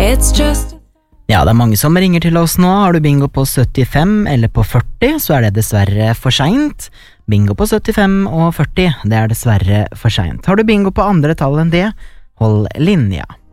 It's just Ja, det mange som ringer til oss nå. Har du bingo på 75 eller på 40, så det dessverre for sent. Bingo på 75 og 40, det dessverre for sent. Har du bingo på andre tall enn det, hold linja.